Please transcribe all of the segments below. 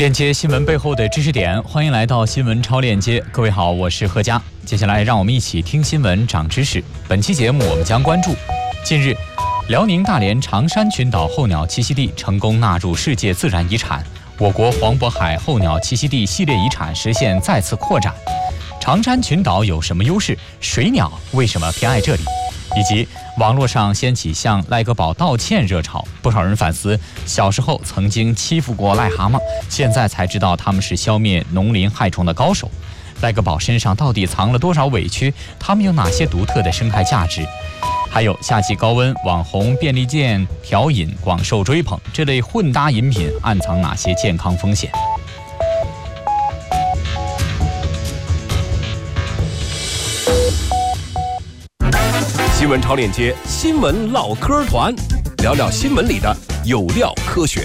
链接新闻背后的知识点，欢迎来到新闻超链接。各位好，我是贺佳。接下来让我们一起听新闻长知识。本期节目我们将关注：近日，辽宁大连长山群岛候鸟栖息地成功纳入世界自然遗产，我国黄渤海候鸟栖息地系列遗产实现再次扩展。长山群岛有什么优势？水鸟为什么偏爱这里？以及网络上掀起向赖格宝道歉热潮，不少人反思小时候曾经欺负过癞蛤蟆，现在才知道他们是消灭农林害虫的高手。赖格宝身上到底藏了多少委屈？他们有哪些独特的生态价值？还有夏季高温，网红便利店调饮广受追捧，这类混搭饮品暗藏哪些健康风险？ 新闻超链接，新闻唠嗑团，聊聊新闻里的有料科学。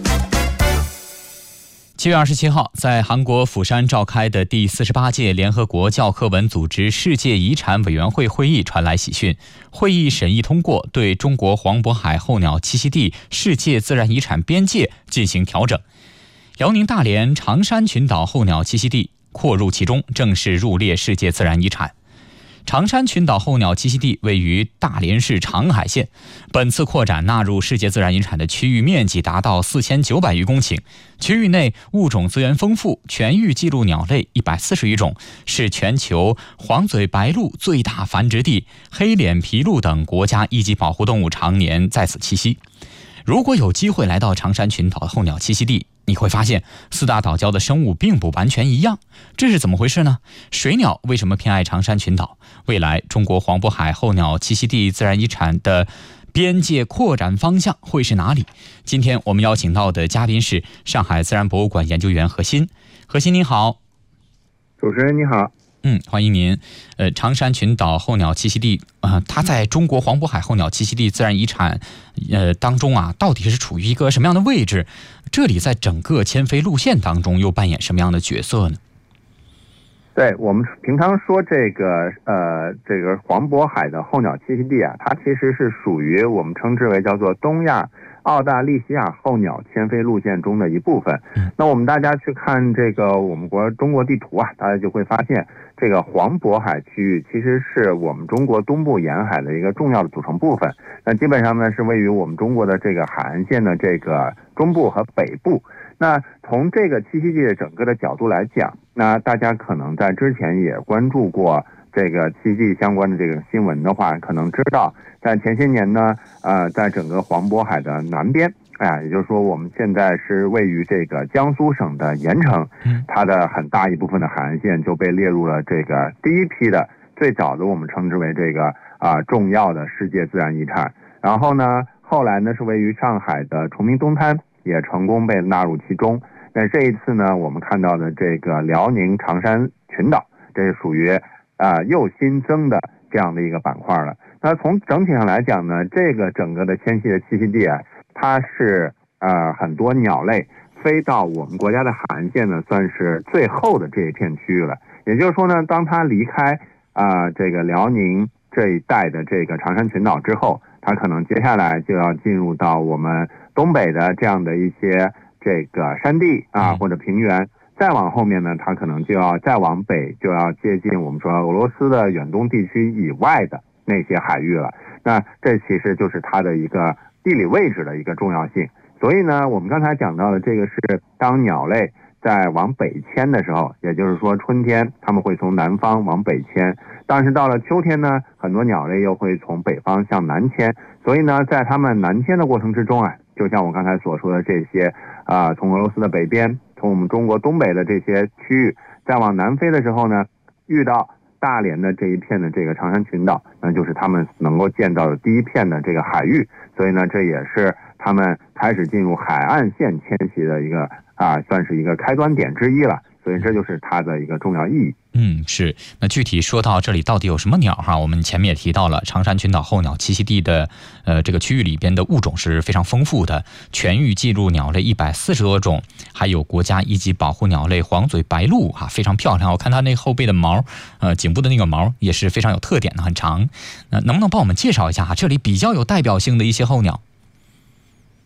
7月27号，在韩国釜山召开的第48届联合国教科文组织世界遗产委员会会议传来喜讯，会议审议通过对中国黄渤海候鸟栖息地世界自然遗产边界进行调整，辽宁大连长山群岛候鸟栖息地扩入其中，正式入列世界自然遗产。长山群岛候鸟栖息地位于大连市长海县，本次扩展纳入世界自然遗产的区域面积达到4900余公顷，区域内物种资源丰富，全域记录鸟类140余种，是全球黄嘴白鹭最大繁殖地，黑脸琵鹭等国家一级保护动物常年在此栖息。如果有机会来到长山群岛的候鸟栖息地，你会发现四大岛礁的生物并不完全一样，这是怎么回事呢？水鸟为什么偏爱长山群岛？未来中国黄渤海候鸟栖息地自然遗产的边界扩展方向会是哪里？今天我们邀请到的嘉宾是上海自然博物馆研究员何鑫。何鑫您好。 主持人你好。 欢迎您。长山群岛候鸟栖息地它在中国黄渤海候鸟栖息地自然遗产当中到底是处于一个什么样的位置？这里在整个迁飞路线当中又扮演什么样的角色呢？ 对，我们平常说这个黄渤海的候鸟栖息地它其实是属于我们称之为叫做东亚澳大利西亚候鸟迁飞路线中的一部分。那我们大家去看这个我们中国地图大家就会发现这个黄渤海区域其实是我们中国东部沿海的一个重要的组成部分。那基本上呢是位于我们中国的这个海岸线的这个中部和北部。那从这个栖息地的整个的角度来讲，那大家可能在之前也关注过这个栖息地相关的这个新闻的话，可能知道在前些年呢在整个黄渤海的南边也就是说我们现在是位于这个江苏省的盐城，它的很大一部分的海岸线就被列入了这个第一批的最早的我们称之为这个重要的世界自然遗产。然后呢后来呢是位于上海的崇明东滩也成功被纳入其中。那这一次呢我们看到的这个辽宁长山群岛，这是属于又新增的这样的一个板块了。那从整体上来讲呢，这个整个的迁徙的栖息地它是很多鸟类飞到我们国家的海岸线呢，算是最后的这一片区域了。也就是说呢，当它离开这个辽宁这一带的这个长山群岛之后，它可能接下来就要进入到我们东北的这样的一些这个山地或者平原。再往后面呢，它可能就要再往北，就要接近我们说俄罗斯的远东地区以外的那些海域了。那这其实就是它的一个地理位置的一个重要性。所以呢，我们刚才讲到的这个是当鸟类在往北迁的时候，也就是说春天它们会从南方往北迁，但是到了秋天呢，很多鸟类又会从北方向南迁。所以呢，在它们南迁的过程之中就像我刚才所说的这些从俄罗斯的北边，从我们中国东北的这些区域再往南飞的时候呢，遇到大连的这一片的这个长山群岛，那就是他们能够见到的第一片的这个海域。所以呢，这也是他们开始进入海岸线迁徙的一个算是一个开端点之一了。所以这就是它的一个重要意义。 是。那具体说到这里到底有什么鸟我们前面也提到了长山群岛候鸟栖息地的这个区域里边的物种是非常丰富的，全域记录鸟类140多种，还有国家一级保护鸟类黄嘴白鹭非常漂亮。我看它那后背的毛颈部的那个毛也是非常有特点的，很长。能不能帮我们介绍一下这里比较有代表性的一些候鸟？ 对，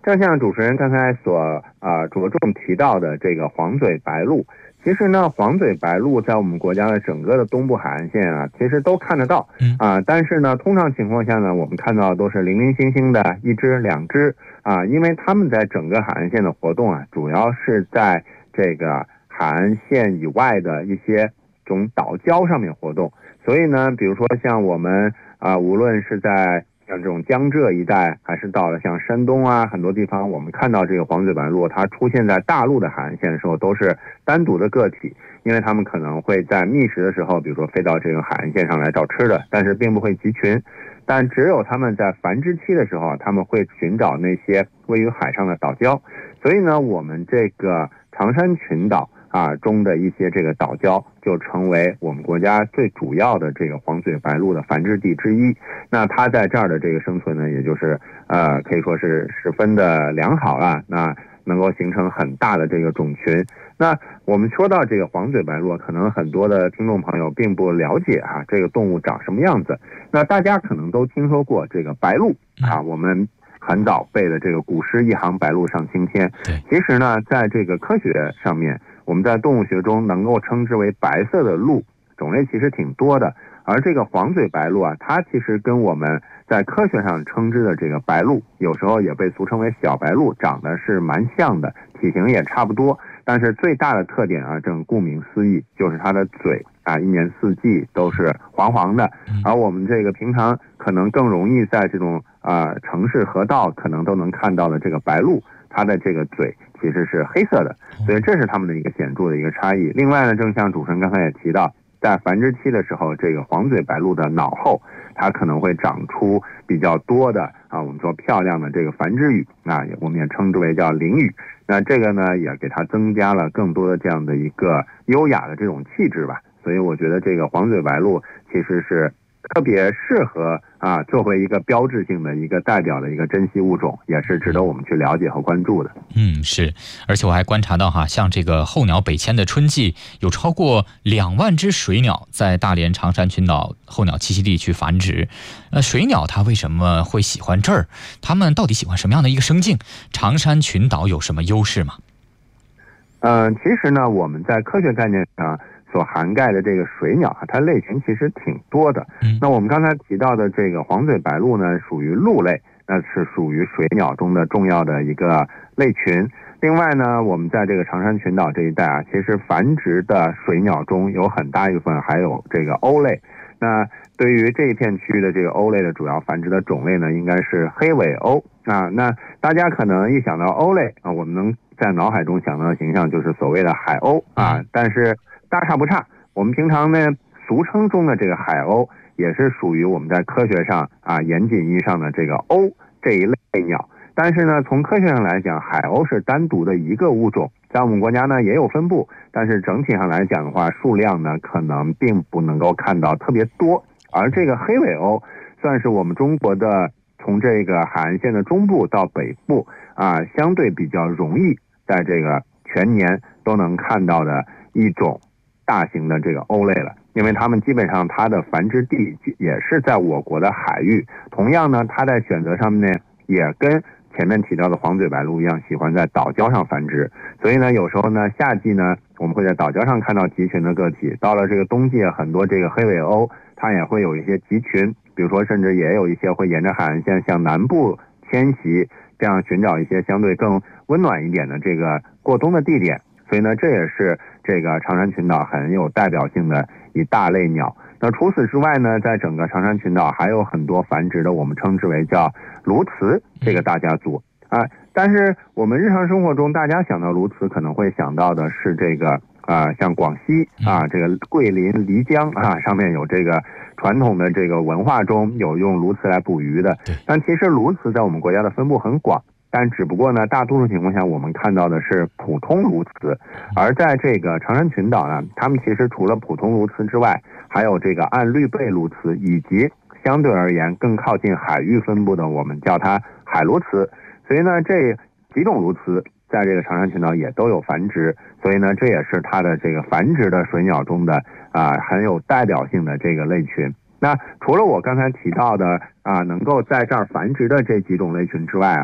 正像主持人刚才所着重提到的这个黄嘴白鹭，其实呢，黄嘴白鹭在我们国家的整个的东部海岸线啊，其实都看得到但是呢，通常情况下呢，我们看到都是零零星星的一只两只因为它们在整个海岸线的活动啊，主要是在这个海岸线以外的一些种岛礁上面活动，所以呢，比如说像我们无论是在像这种江浙一带，还是到了像山东很多地方，我们看到这个黄嘴白鹭，它出现在大陆的海岸线的时候，都是单独的个体，因为它们可能会在觅食的时候，比如说飞到这个海岸线上来找吃的，但是并不会集群。但只有它们在繁殖期的时候，它们会寻找那些位于海上的岛礁。所以呢，我们这个长山群岛中的一些这个岛礁就成为我们国家最主要的这个黄嘴白鹭的繁殖地之一。那它在这儿的这个生存呢，也就是可以说是十分的良好那能够形成很大的这个种群。那我们说到这个黄嘴白鹭，可能很多的听众朋友并不了解这个动物长什么样子。那大家可能都听说过这个白鹭我们很早背的这个古诗一行白鹭上青天。其实呢，在这个科学上面，我们在动物学中能够称之为白色的鹭种类其实挺多的，而这个黄嘴白鹭它其实跟我们在科学上称之的这个白鹭，有时候也被俗称为小白鹭，长得是蛮像的，体型也差不多，但是最大的特点正顾名思义，就是它的嘴一年四季都是黄黄的。而我们这个平常可能更容易在这种城市河道可能都能看到的这个白鹭，它的这个嘴其实是黑色的，所以这是它们的一个显著的一个差异。另外呢，正像主持人刚才也提到，在繁殖期的时候，这个黄嘴白鹭的脑后它可能会长出比较多的我们说漂亮的这个繁殖羽我们也称之为叫灵羽。那这个呢，也给它增加了更多的这样的一个优雅的这种气质吧。所以我觉得这个黄嘴白鹭其实是特别适合作为一个标志性的一个代表的一个珍稀物种，也是值得我们去了解和关注的。 是，而且我还观察到像这个候鸟北迁的春季，有超过2万只水鸟在大连长山群岛候鸟栖息地去繁殖。水鸟它为什么会喜欢这儿？它们到底喜欢什么样的一个生境？长山群岛有什么优势吗？ 其实呢，我们在科学概念上所涵盖的这个水鸟它类群其实挺多的。那我们刚才提到的这个黄嘴白鹭呢，属于鹭类，那是属于水鸟中的重要的一个类群。另外呢，我们在这个长山群岛这一带其实繁殖的水鸟中有很大一部分还有这个鸥类。那对于这一片区域的这个鸥类的主要繁殖的种类呢，应该是黑尾鸥那大家可能一想到鸥类我们能在脑海中想到的形象就是所谓的海鸥但是大差不差。我们平常呢俗称中的这个海鸥，也是属于我们在科学上严谨意义上的这个鸥这一类鸟。但是呢，从科学上来讲，海鸥是单独的一个物种，在我们国家呢也有分布，但是整体上来讲的话，数量呢可能并不能够看到特别多。而这个黑尾鸥算是我们中国的从这个海岸线的中部到北部相对比较容易在这个全年都能看到的一种大型的这个鸥类了。因为它们基本上它的繁殖地也是在我国的海域，同样呢，它在选择上面呢也跟前面提到的黄嘴白鹭一样，喜欢在岛礁上繁殖。所以呢，有时候呢，夏季呢，我们会在岛礁上看到集群的个体。到了这个冬季，很多这个黑尾鸥它也会有一些集群，比如说甚至也有一些会沿着海岸线向南部迁徙，这样寻找一些相对更温暖一点的这个过冬的地点。所以呢，这也是这个长山群岛很有代表性的一大类鸟。那除此之外呢，在整个长山群岛还有很多繁殖的我们称之为叫鸬鹚这个大家族但是我们日常生活中大家想到鸬鹚可能会想到的是这个像广西这个桂林漓江上面有这个传统的这个文化中有用鸬鹚来捕鱼的。但其实鸬鹚在我们国家的分布很广，但只不过呢，大多数情况下我们看到的是普通鸬鹚。而在这个长山群岛呢，他们其实除了普通鸬鹚之外，还有这个暗绿背鸬鹚，以及相对而言更靠近海域分布的我们叫它海鸬鹚。所以呢，这几种鸬鹚在这个长山群岛也都有繁殖，所以呢，这也是它的这个繁殖的水鸟中的很有代表性的这个类群。那除了我刚才提到的能够在这儿繁殖的这几种类群之外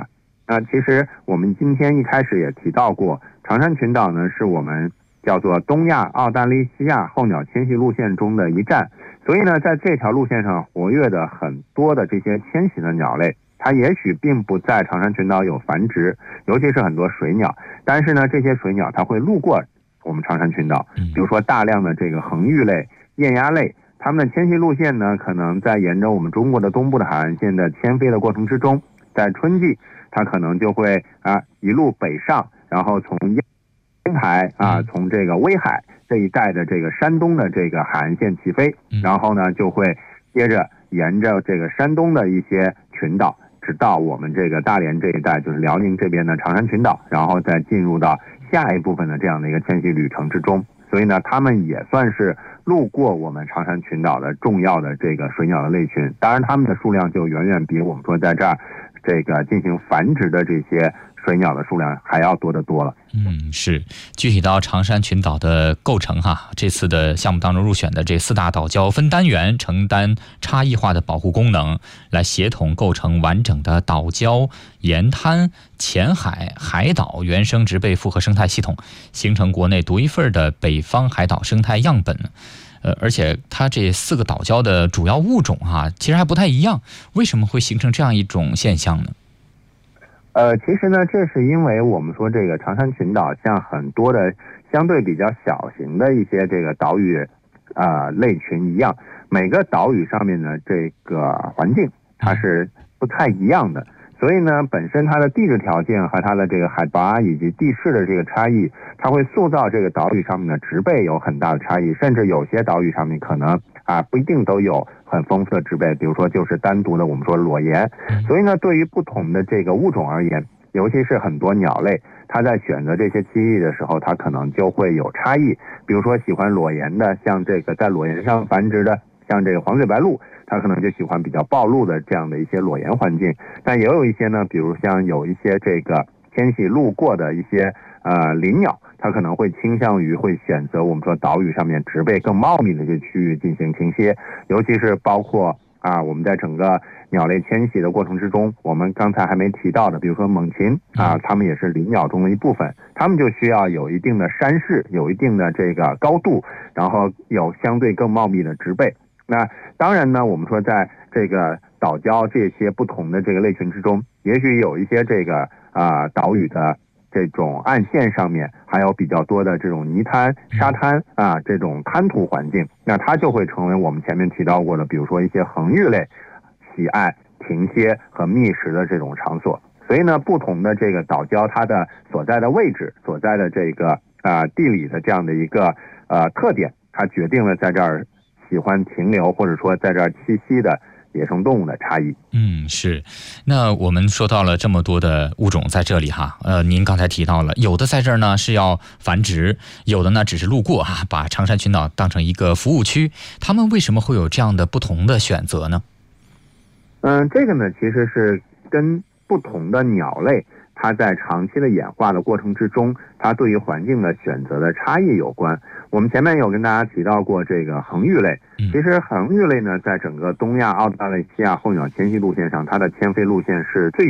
其实我们今天一开始也提到过，长山群岛呢是我们叫做东亚澳大利西亚候鸟迁徙路线中的一站，所以呢，在这条路线上活跃的很多的这些迁徙的鸟类，它也许并不在长山群岛有繁殖，尤其是很多水鸟，但是呢，这些水鸟它会路过我们长山群岛，比如说大量的这个恒鹬类、雁鸭类，它们的迁徙路线呢，可能在沿着我们中国的东部的海岸线的迁飞的过程之中，在春季，它可能就会一路北上，然后从烟台从这个威海这一带的这个山东的这个海岸线起飞，然后呢就会接着沿着这个山东的一些群岛，直到我们这个大连这一带，就是辽宁这边的长山群岛，然后再进入到下一部分的这样的一个迁徙旅程之中。所以呢，它们也算是路过我们长山群岛的重要的这个水鸟的类群。当然，它们的数量就远远比我们说在这儿这个进行繁殖的这些水鸟的数量还要多得多了。 是。具体到长山群岛的构成这次的项目当中入选的这4大岛礁分单元，承担差异化的保护功能，来协同构成完整的岛礁、沿滩、浅海、海岛原生植被复合生态系统，形成国内独一份的北方海岛生态样本。而且它这4个岛礁的主要物种其实还不太一样，为什么会形成这样一种现象呢？ 其实呢，这是因为我们说这个长山群岛像很多的相对比较小型的一些这个岛屿类群一样，每个岛屿上面呢这个环境它是不太一样的，所以呢本身它的地质条件和它的这个海拔以及地势的这个差异，它会塑造这个岛屿上面的植被有很大的差异，甚至有些岛屿上面可能不一定都有很丰富的植被，比如说就是单独的我们说裸岩。所以呢，对于不同的这个物种而言，尤其是很多鸟类，它在选择这些栖地的时候，它可能就会有差异。比如说喜欢裸岩的，像这个在裸岩上繁殖的，像这个黄嘴白鹭，它可能就喜欢比较暴露的这样的一些裸岩环境。但也有一些呢，比如像有一些这个迁徙路过的一些林鸟，它可能会倾向于会选择我们说岛屿上面植被更茂密的一些区域进行停歇，尤其是包括我们在整个鸟类迁徙的过程之中，我们刚才还没提到的，比如说猛禽它们也是林鸟中的一部分，它们就需要有一定的山势，有一定的这个高度，然后有相对更茂密的植被。那当然呢，我们说在这个岛礁这些不同的这个类群之中，也许有一些这个岛屿的这种岸线上面还有比较多的这种泥滩、沙滩这种滩涂环境，那它就会成为我们前面提到过的，比如说一些恒鹬类喜爱停歇和觅食的这种场所。所以呢，不同的这个岛礁它的所在的位置、所在的这个地理的这样的一个特点，它决定了在这儿喜欢停留或者说在这儿栖息的野生动物的差异。 是。那我们说到了这么多的物种在这里您刚才提到了，有的在这儿呢是要繁殖，有的呢只是路过把长山群岛当成一个服务区，他们为什么会有这样的不同的选择呢？ 这个呢其实是跟不同的鸟类它在长期的演化的过程之中，它对于环境的选择的差异有关。我们前面有跟大家提到过这个恒鹬类，其实恒鹬类呢，在整个东亚澳大利西亚候鸟迁徙路线上，它的迁飞路线是最